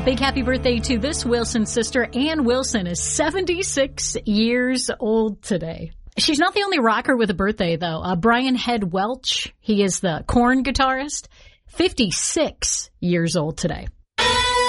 Big happy birthday to this Wilson sister. Ann Wilson is 76 years old today. She's not the only rocker with a birthday, though. Brian Head Welch, he is the Korn guitarist, 56 years old today.